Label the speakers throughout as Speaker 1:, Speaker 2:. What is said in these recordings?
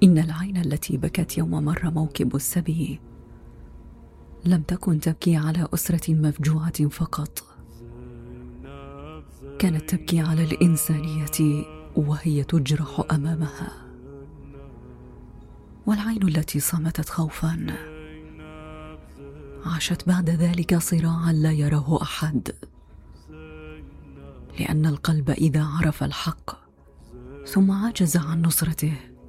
Speaker 1: إن العين التي بكت يوم مر موكب السبي لم تكن تبكي على أسرة مفجوعة فقط، كانت تبكي على الإنسانية وهي تجرح أمامها. والعين التي صمتت خوفا عاشت بعد ذلك صراعا لا يراه أحد، لأن القلب إذا عرف الحق ثم عجز عن نصرته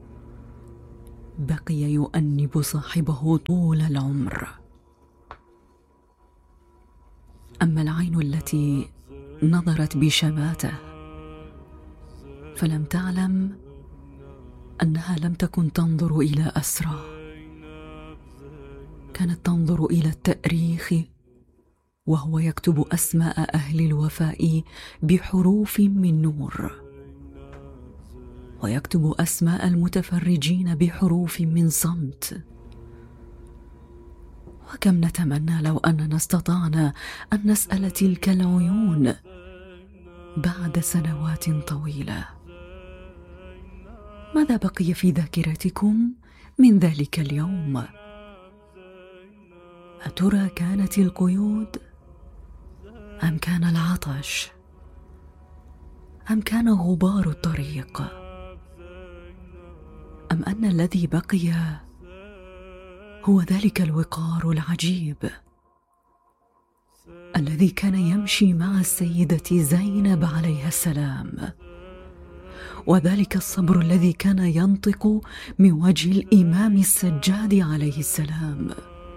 Speaker 1: بقي يؤنب صاحبه طول العمر. أما العين التي نظرت بشماتة فلم تعلم أنها لم تكن تنظر إلى أسرى، كانت تنظر إلى التاريخ وهو يكتب أسماء أهل الوفاء بحروف من نور، ويكتب أسماء المتفرجين بحروف من صمت. وكم نتمنى لو أننا استطعنا أن نسأل تلك العيون بعد سنوات طويلة: ماذا بقي في ذاكرتكم من ذلك اليوم؟ أترى كانت القيود أم كان العطش أم كان غبار الطريق أم أن الذي بقي هو ذلك الوقار العجيب الذي كان يمشي مع السيدة زينب عليها السلام، وذلك الصبر الذي كان ينطق من وجه الإمام السجاد عليه السلام،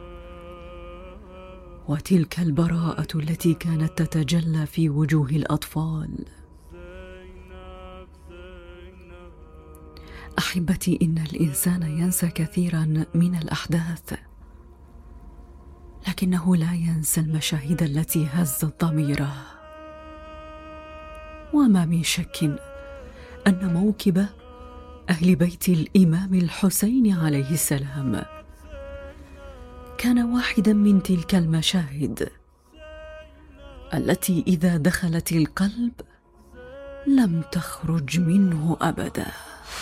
Speaker 1: وتلك البراءة التي كانت تتجلى في وجوه الأطفال. أحبتي، إن الإنسان ينسى كثيرا من الأحداث، لكنه لا ينسى المشاهد التي هزت ضميره. وما من شك أن موكب أهل بيت الإمام الحسين عليه السلام كان واحدا من تلك المشاهد التي إذا دخلت القلب لم تخرج منه أبدا.